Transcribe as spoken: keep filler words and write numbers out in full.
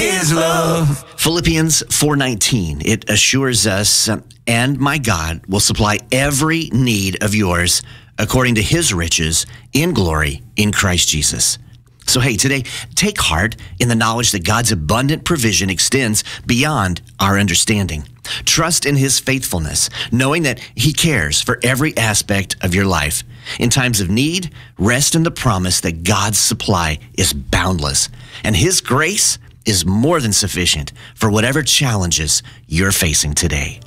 his love. Philippians four nineteen, it assures us, and my God will supply every need of yours according to his riches in glory in Christ Jesus. So hey, today, take heart in the knowledge that God's abundant provision extends beyond our understanding. Trust in his faithfulness, knowing that he cares for every aspect of your life. In times of need, rest in the promise that God's supply is boundless, and his grace is more than sufficient for whatever challenges you're facing today.